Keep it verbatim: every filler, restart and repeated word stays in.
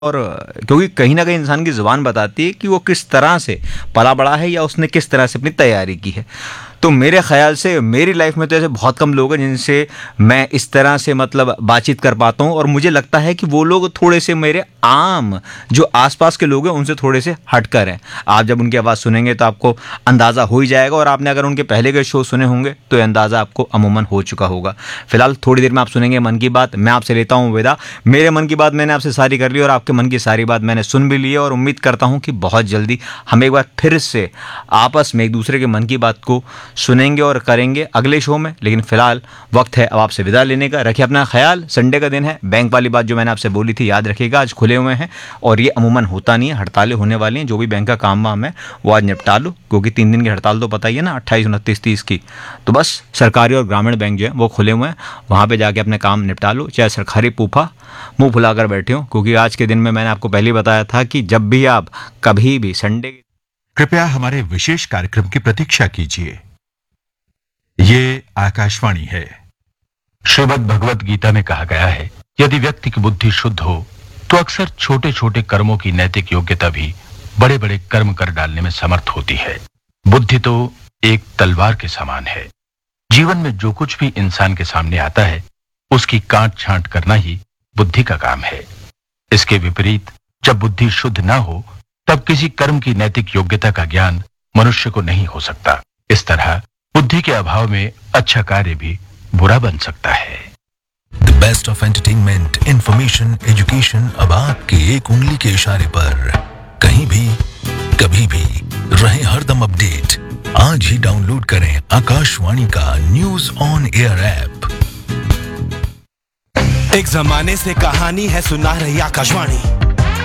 और क्योंकि कहीं ना कहीं इंसान की ज़ुबान बताती है कि वो किस तरह से पला बड़ा है या उसने किस तरह से अपनी तैयारी की है। तो मेरे ख़्याल से मेरी लाइफ में तो ऐसे बहुत कम लोग हैं जिनसे मैं इस तरह से मतलब बातचीत कर पाता हूँ, और मुझे लगता है कि वो लोग थोड़े से मेरे आम जो आसपास के लोग हैं उनसे थोड़े से हटकर हैं। आप जब उनकी आवाज़ सुनेंगे तो आपको अंदाज़ा हो ही जाएगा, और आपने अगर उनके पहले के शो सुने होंगे तो ये अंदाज़ा आपको अमूमन हो चुका होगा। फिलहाल थोड़ी देर में आप सुनेंगे मन की बात। मैं आपसे लेता हूँ विदा। मेरे मन की बात मैंने आपसे सारी कर ली और आपके मन की सारी बात मैंने सुन भी ली है, और उम्मीद करता हूँ कि बहुत जल्दी हम एक बार फिर से आपस में एक दूसरे के मन की बात को सुनेंगे और करेंगे अगले शो में। लेकिन फिलहाल वक्त है अब आपसे विदा लेने का। रखिए अपना ख्याल। संडे का दिन है, बैंक वाली बात जो मैंने आपसे बोली थी याद रखिएगा। आज खुले हुए हैं और ये अमूमन होता नहीं है, हड़तालें होने वाली हैं। जो भी बैंक का काम वाम है वो आज निपटा लो, क्योंकि तीन दिन की हड़ताल तो पता ही है ना, अट्ठाईस उनतीस तीस की। तो बस सरकारी और ग्रामीण बैंक जो है वो खुले हुए हैं, वहाँ पर जाके अपने काम निपटा लो। चाहे सरकारी फूफा मुंह फुलाकर बैठे हो, क्योंकि आज के दिन में मैंने आपको पहले बताया था कि जब भी आप कभी भी संडे, कृपया हमारे विशेष कार्यक्रम की प्रतीक्षा कीजिए। ये आकाशवाणी है। श्रीमद् भगवत गीता में कहा गया है, यदि व्यक्ति की बुद्धि शुद्ध हो तो अक्सर छोटे छोटे कर्मों की नैतिक योग्यता भी बड़े बड़े कर्म कर डालने में समर्थ होती है। बुद्धि तो एक तलवार के समान है। जीवन में जो कुछ भी इंसान के सामने आता है उसकी काट छांट करना ही बुद्धि का काम है। इसके विपरीत जब बुद्धि शुद्ध ना हो तब किसी कर्म की नैतिक योग्यता का ज्ञान मनुष्य को नहीं हो सकता। इस तरह बुद्धि के अभाव में अच्छा कार्य भी बुरा बन सकता है। The best of entertainment, information, education अब आपके एक उंगली के इशारे पर, कहीं भी कभी भी रहे हरदम अपडेट। आज ही डाउनलोड करें आकाशवाणी का न्यूज ऑन एयर ऐप। एक जमाने से कहानी है सुना रही आकाशवाणी।